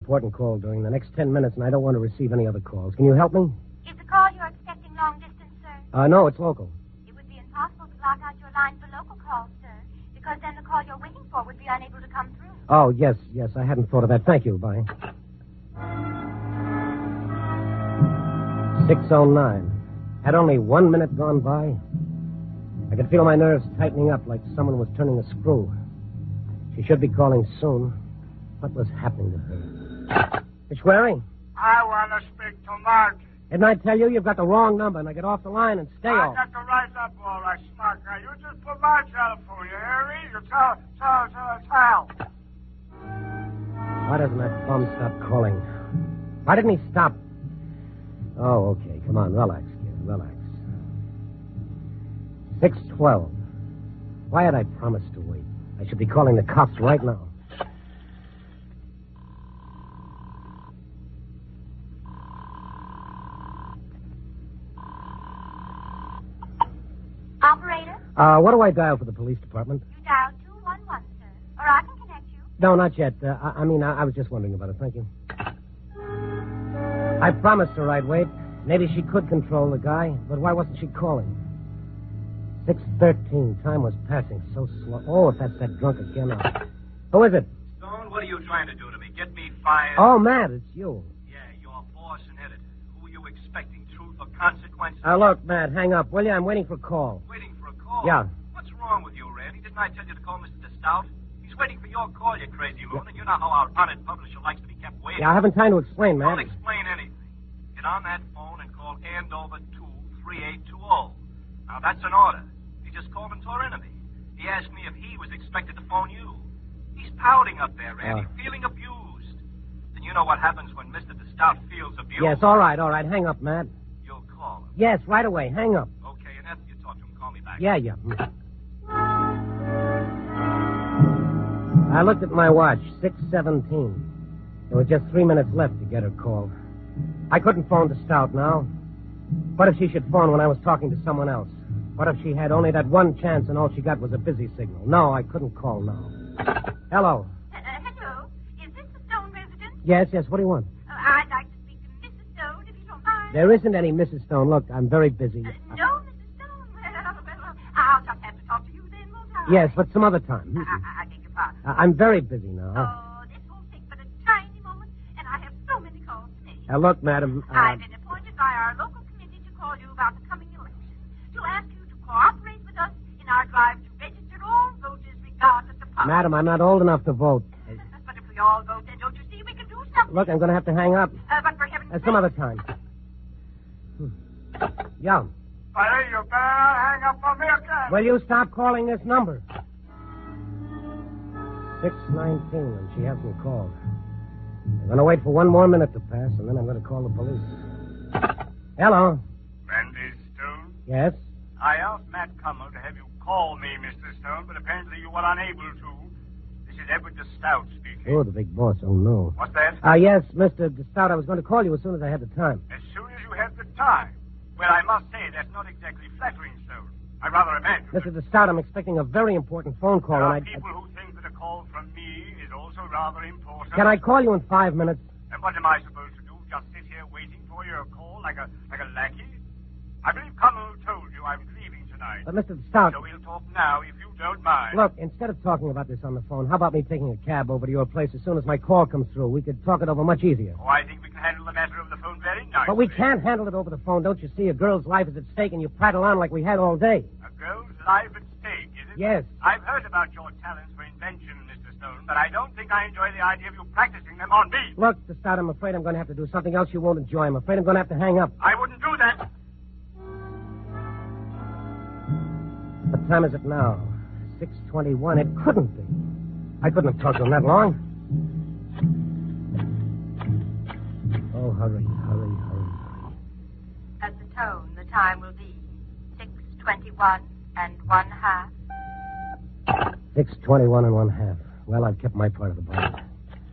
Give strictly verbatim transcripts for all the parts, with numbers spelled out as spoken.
important call during the next ten minutes, and I don't want to receive any other calls. Can you help me? Is the call you're expecting long distance, sir? Uh, no, it's local. It would be impossible to block out your line for local calls, sir, because then the call you're waiting for would be unable to come through. Oh, yes, yes, I hadn't thought of that. Thank you. Bye. six oh nine. Had only one minute gone by. I could feel my nerves tightening up like someone was turning a screw. She should be calling soon. What was happening to her? Miss Waring? I want to speak to Margie. Didn't I tell you you've got the wrong number? Now get off the line and stay I off. got to rise up all right, smart guy. You just put my telephone, you hear me? You tell, tell, tell, tell. Why doesn't that bum stop calling? Why didn't he stop? Oh, okay. Come on, relax, kid. Relax. six twelve. Why had I promised to wait? I should be calling the cops right now. Operator? Uh, what do I dial for the police department? You dial two one one, sir. Or I can connect you. No, not yet. Uh, I, I mean, I, I was just wondering about it. Thank you. I promised her I'd wait. Maybe she could control the guy, but why wasn't she calling? six thirteen. Time was passing so slow. Oh, if that's that drunk again. I'll... Who is it? Stone, what are you trying to do to me? Get me fired? Oh, Matt, it's you. Yeah, your boss and editor. Who are you expecting? Truth or consequences? Uh, look, Matt, hang up, will you? I'm waiting for a call. Waiting for a call? Yeah. What's wrong with you, Randy? Didn't I tell you to call Mister DeStout? He's waiting for your call, you crazy loon, and you know how our honored publisher likes to be kept waiting. Yeah, I haven't time to explain, Matt. Don't explain anything. Get on that phone and call Andover two three eight two zero. Now, that's an order. He just called and tore into me. He asked me if he was expected to phone you. He's pouting up there, Randy, Uh. feeling abused. And you know what happens when Mister DeStout feels abused? Yes, all right, all right. Hang up, Matt. You'll call him. Yes, right away. Hang up. Okay, and after you talk to him, call me back. Yeah, yeah. I looked at my watch. six seventeen. There were just three minutes left to get her call. I couldn't phone to Stout now. What if she should phone when I was talking to someone else? What if she had only that one chance and all she got was a busy signal? No, I couldn't call now. Hello. Uh, hello? Is this the Stone residence? Yes, yes, what do you want? Uh, I'd like to speak to Missus Stone, if you don't mind. There isn't any Missus Stone. Look, I'm very busy. Uh, no, Missus Stone. Well, well, I'll just have to talk to you then, won't I? Yes, but some other time. I, I, I beg your pardon. Uh, I'm very busy now. Oh, this won't take but a tiny moment, and I have so many calls to make. Uh, look, madam. Uh, I've been appointed by our local committee to call you about the coming election, to ask you to cooperate with us in our drive to register all voters regardless of party. Madam, I'm not old enough to vote. But if we all vote, then don't you see we can do something? Look, I'm going to have to hang up. Uh, but for heaven's Uh, sake... some other time. Hmm. Yeah. Buddy, you better hang up on me again. Will you stop calling this number? six nineteen, and she hasn't called. I'm going to wait for one more minute to pass, and then I'm going to call the police. Hello. Randy Stone? Yes? I asked Matt Cummel to have you call me, Mister Stone, but apparently you were unable to. This is Edward DeStout speaking. Oh, the big boss. Oh, no. What's that? Ah, uh, yes, Mister DeStout, I was going to call you as soon as I had the time. As soon as you have the time. Well, I must say that's not exactly flattering, Stone. I rather imagine. Mister DeStout, I'm expecting a very important phone call, There are and I... people who think that a call from me is also rather important. Can I call you in five minutes? And what am I supposed to do? Just sit here waiting for your call like a like a lackey? I believe Cummel told you I was leaving tonight. But, Mister DeStout... So we'll talk now, if you don't mind. Look, instead of talking about this on the phone, how about me taking a cab over to your place as soon as my call comes through? We could talk it over much easier. Oh, I think we can handle the matter over the phone very nicely. But we can't handle it over the phone. Don't you see? A girl's life is at stake, and you prattle on like we had all day. A girl's life at stake, is it? Yes. I've heard about your talents for invention, Mister Stone, but I don't think I enjoy the idea of you practicing them on me. Look, DeStout, I'm afraid I'm going to have to do something else you won't enjoy. I'm afraid I'm going to have to hang up. I wouldn't do that. What time is it now? six twenty-one. It couldn't be. I couldn't have talked to him that long. Oh, hurry, hurry, hurry, hurry. At the tone, the time will be six twenty-one and one half. six twenty-one and one half. Well, I've kept my part of the bargain.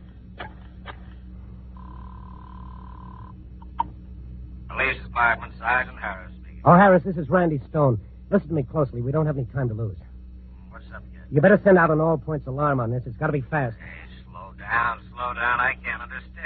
Police Department, Sergeant Harris speaking. Oh, Harris, this is Randy Stone. Listen to me closely. We don't have any time to lose. What's up, kid? You better send out an all-points alarm on this. It's got to be fast. Hey, slow down, slow down. I